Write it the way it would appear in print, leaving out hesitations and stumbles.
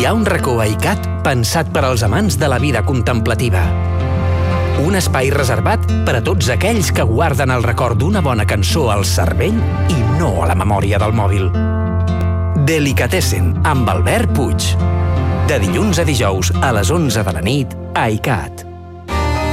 hi ha un racó a ICAT pensat per als amants de la vida contemplativa. Un espai reservat per a tots aquells que guarden el record d'una bona cançó al cervell i no a la memòria del mòbil. Delicatessen, amb Albert Puig. De dilluns a dijous a les 11 de la nit a ICAT.